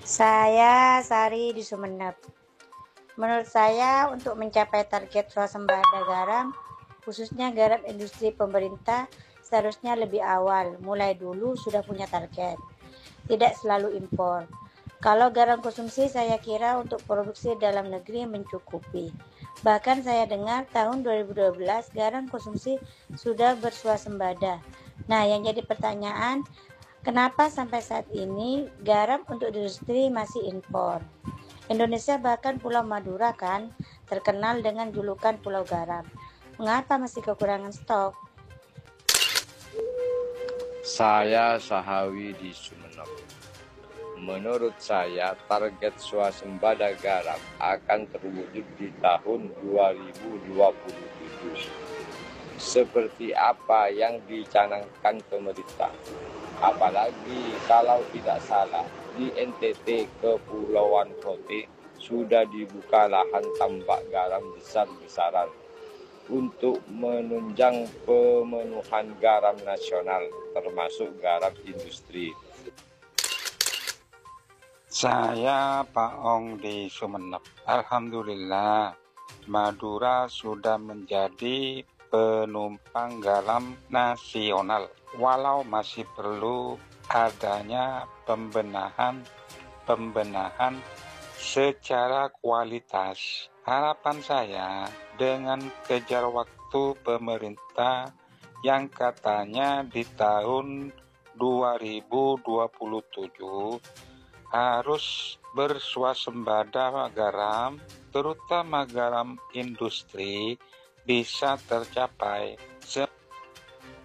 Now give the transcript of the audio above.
Saya Sari di Sumeneb. Menurut saya untuk mencapai target swasembada garam, khususnya garam industri pemerintah, seharusnya lebih awal, mulai dulu sudah punya target. Tidak selalu impor. Kalau garam konsumsi saya kira untuk produksi dalam negeri mencukupi. Bahkan saya dengar tahun 2012 garam konsumsi sudah berswasembada. Nah, yang jadi pertanyaan, kenapa sampai saat ini garam untuk industri masih impor? Indonesia bahkan Pulau Madura kan terkenal dengan julukan Pulau Garam. Mengapa masih kekurangan stok? Saya Sahawi di Sumeneb. Menurut saya, target swasembada garam akan terwujud di tahun 2027. Seperti apa yang dicanangkan pemerintah. Apalagi kalau tidak salah, di NTT Kepulauan Rote sudah dibuka lahan tambak garam besar-besaran untuk menunjang pemenuhan garam nasional, termasuk garam industri. Saya Pak Ong di Sumeneb. Alhamdulillah, Madura sudah menjadi penumpang garam nasional. Walau masih perlu adanya pembenahan secara kualitas. Harapan saya dengan kejar waktu pemerintah yang katanya di tahun 2027 harus berswasembada garam, terutama garam industri, bisa tercapai.